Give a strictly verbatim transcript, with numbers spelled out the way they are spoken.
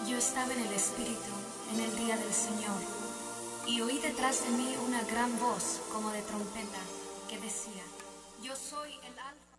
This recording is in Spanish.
Yo estaba en el Espíritu en el día del Señor, y oí detrás de mí una gran voz como de trompeta que decía: Yo soy el Alfa.